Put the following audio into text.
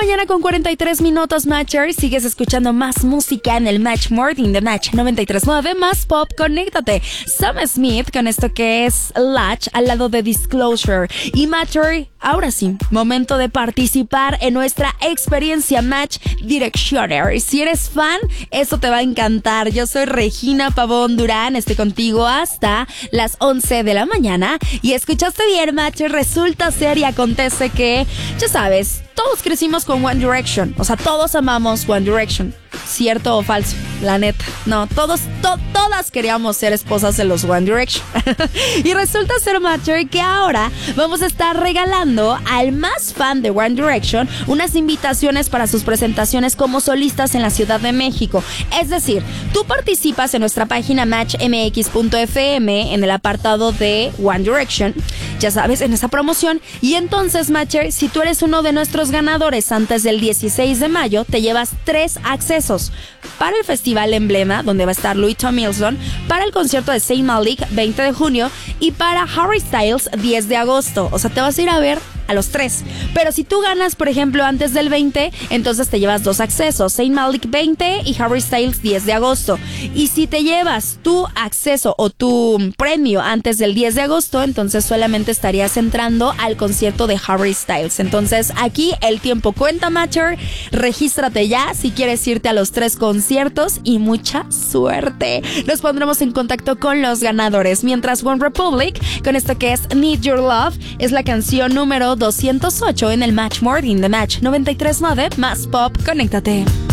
mañana con 43 minutos, Matcher. Sigues escuchando más música en el Match Morning de Match 93.9, más pop. Conéctate. Sam Smith con esto que es Latch al lado de Disclosure. Y Matcher, ahora sí, momento de participar en nuestra experiencia Match Directioner. Si eres fan, eso te va a encantar. Yo soy Regina Pavón Durán, estoy contigo hasta las 11 de la mañana. Y escuchaste bien, Matcher, resulta ser y acontece que, ya sabes, todos crecimos con One Direction. O sea, todos amamos One Direction. ¿Cierto o falso? La neta. No, todas queríamos ser esposas de los One Direction. Y resulta ser, Matcher, que ahora vamos a estar regalando al más fan de One Direction unas invitaciones para sus presentaciones como solistas en la Ciudad de México. Es decir, tú participas en nuestra página matchmx.fm en el apartado de One Direction, ya sabes, en esa promoción. Y entonces, Matcher, si tú eres uno de nuestros ganadores antes del 16 de mayo, te llevas 3 accesos para el Festival Emblema, donde va a estar Louis Tomlinson, para el concierto de Zayn Malik 20 de junio y para Harry Styles 10 de agosto. O sea, te vas a ir a ver a los 3. Pero si tú ganas, por ejemplo, antes del 20, entonces te llevas 2 accesos, Zayn Malik 20 y Harry Styles 10 de agosto. Y si te llevas tu acceso o tu premio antes del 10 de agosto, entonces solamente estarías entrando al concierto de Harry Styles. Entonces aquí el tiempo cuenta, Matcher. Regístrate ya si quieres irte a los 3 conciertos y mucha suerte. Nos pondremos en contacto con los ganadores. Mientras, One Republic, con esto que es Need Your Love, es la canción número 208 en el Match Morning de Match 93.9, más pop. Conéctate.